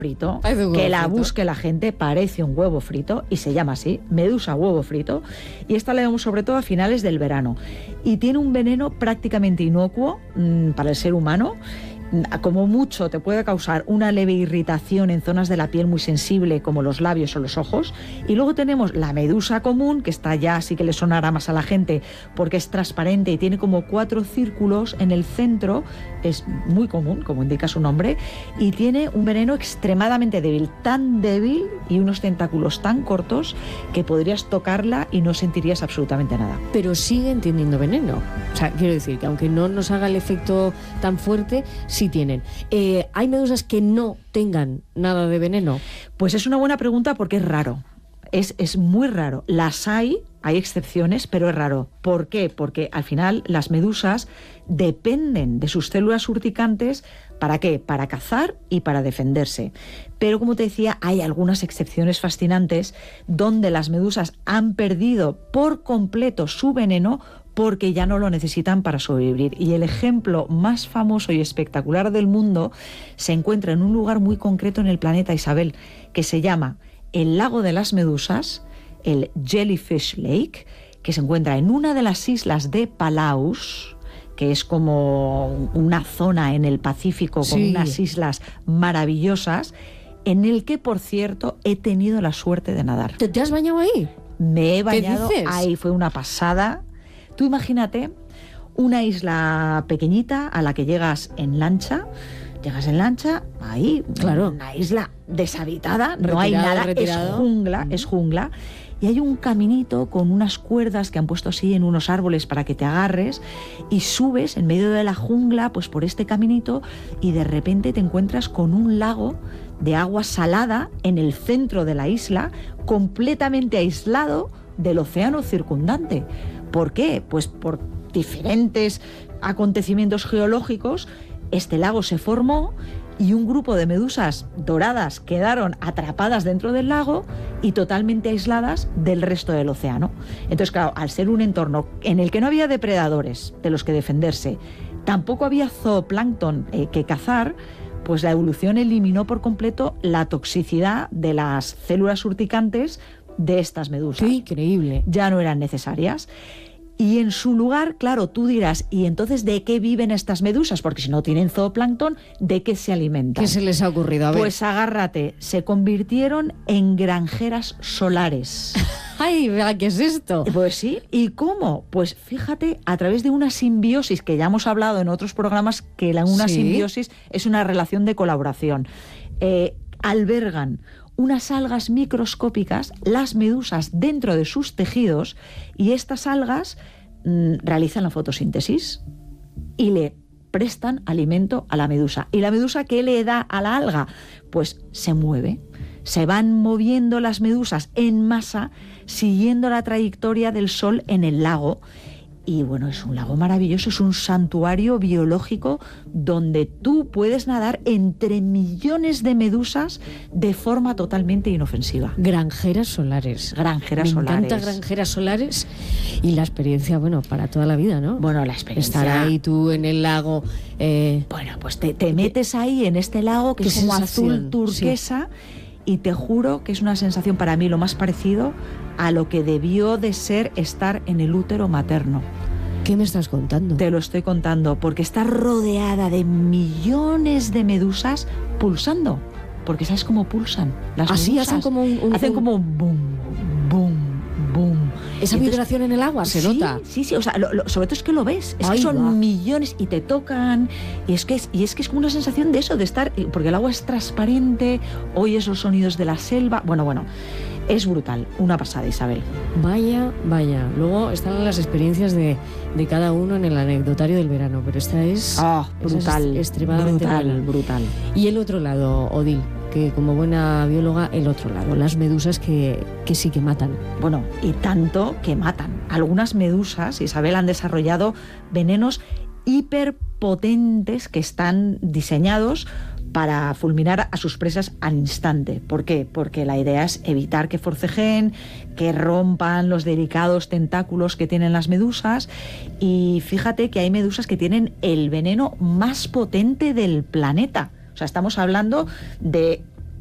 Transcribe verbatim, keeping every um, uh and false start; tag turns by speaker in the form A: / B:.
A: frito,
B: Parece un
A: que
B: huevo
A: la
B: frito.
A: busque la gente, parece un huevo frito y se llama así, medusa huevo frito, y esta la vemos sobre todo a finales del verano y tiene un veneno prácticamente inocuo mmm, para el ser humano. Como mucho te puede causar una leve irritación en zonas de la piel muy sensible como los labios o los ojos. Y luego tenemos la medusa común, que está ya sí que le sonará más a la gente porque es transparente y tiene como cuatro círculos en el centro, es muy común, como indica su nombre, y tiene un veneno extremadamente débil, tan débil y unos tentáculos tan cortos que podrías tocarla y no sentirías absolutamente nada.
B: Pero siguen teniendo veneno. O sea, quiero decir que aunque no nos haga el efecto tan fuerte, sí tienen. Eh, ¿Hay medusas que no tengan nada de veneno?
A: Pues es una buena pregunta porque es raro. Es, es muy raro. Las hay, hay excepciones, pero es raro. ¿Por qué? Porque al final las medusas dependen de sus células urticantes. ¿Para qué? Para cazar y para defenderse. Pero como te decía, hay algunas excepciones fascinantes donde las medusas han perdido por completo su veneno porque ya no lo necesitan para sobrevivir. Y el ejemplo más famoso y espectacular del mundo se encuentra en un lugar muy concreto en el planeta, Isabel, que se llama el Lago de las Medusas, el Jellyfish Lake, que se encuentra en una de las islas de Palaus, que es como una zona en el Pacífico con
B: Sí.
A: unas islas maravillosas, en el que, por cierto, he tenido la suerte de nadar.
B: ¿Te, te has bañado ahí?
A: Me he bañado
B: dices?
A: ahí, fue una pasada. Tú imagínate una isla pequeñita a la que llegas en lancha, llegas en lancha, ahí,
B: Claro.
A: una isla deshabitada, no hay
B: Retirado,
A: nada,
B: retirado.
A: es jungla, es jungla, y hay un caminito con unas cuerdas que han puesto así en unos árboles para que te agarres, y subes en medio de la jungla, pues por este caminito, y de repente te encuentras con un lago de agua salada en el centro de la isla, completamente aislado del océano circundante. ¿Por qué? Pues por diferentes acontecimientos geológicos, este lago se formó y un grupo de medusas doradas quedaron atrapadas dentro del lago y totalmente aisladas del resto del océano. Entonces, claro, al ser un entorno en el que no había depredadores de los que defenderse, tampoco había zooplancton eh, que cazar, pues la evolución eliminó por completo la toxicidad de las células urticantes de estas medusas.
B: Qué increíble.
A: Ya no eran necesarias. Y en su lugar, claro, tú dirás, ¿y entonces de qué viven estas medusas? Porque si no tienen zooplancton, ¿de qué se alimentan?
B: ¿Qué se les ha ocurrido? A ver.
A: Pues agárrate, se convirtieron en granjeras solares.
B: ¡Ay, vea, qué es esto!
A: Pues sí, ¿y cómo? Pues fíjate, a través de una simbiosis, que ya hemos hablado en otros programas, que la, una
B: Sí.
A: simbiosis es una relación de colaboración. Eh, albergan unas algas microscópicas, las medusas, dentro de sus tejidos, y estas algas mmm, realizan la fotosíntesis y le prestan alimento a la medusa. ¿Y la medusa qué le da a la alga? Pues se mueve. Se van moviendo las medusas en masa, siguiendo la trayectoria del sol en el lago. Y bueno, es un lago maravilloso, es un santuario biológico donde tú puedes nadar entre millones de medusas de forma totalmente inofensiva.
B: Granjeras solares.
A: Granjeras
B: Me
A: solares.
B: encanta granjeras solares y la experiencia, bueno, para toda la vida, ¿no?
A: Bueno, la experiencia...
B: Estar ahí tú en el lago... Eh...
A: Bueno, pues te, te metes ahí en este lago que
B: Qué
A: es como
B: sensación,
A: azul turquesa, sí. Y te juro que es una sensación para mí lo más parecido a lo que debió de ser estar en el útero materno.
B: ¿Qué me estás contando?
A: Te lo estoy contando, porque está rodeada de millones de medusas pulsando. Porque ¿sabes cómo pulsan las
B: Así
A: medusas?
B: hacen como un... un
A: Hacen
B: un...
A: como boom, boom, boom.
B: Esa
A: Entonces,
B: vibración en el agua se
A: sí,
B: nota.
A: Sí, sí, o sea, lo, lo, sobre todo es que lo ves, es
B: Ahí
A: que son
B: va.
A: millones y te tocan, y es, que es, y es que es como una sensación de eso, de estar, porque el agua es transparente, oyes los sonidos de la selva, bueno, bueno, es brutal, una pasada, Isabel.
B: Vaya, vaya. Luego están las experiencias de, de cada uno en el anecdotario del verano, pero esta es,
A: Oh,
B: esa
A: brutal,
B: es extremadamente
A: brutal,
B: buena.
A: brutal.
B: Y el otro lado, Odil, que como buena bióloga, el otro lado, las medusas que, que sí que matan.
A: Bueno, y tanto que matan. Algunas medusas, Isabel, han desarrollado venenos hiperpotentes que están diseñados para fulminar a sus presas al instante. ¿Por qué? Porque la idea es evitar que forcejeen, que rompan los delicados tentáculos que tienen las medusas. Y fíjate que hay medusas que tienen el veneno más potente del planeta. O sea, estamos hablando de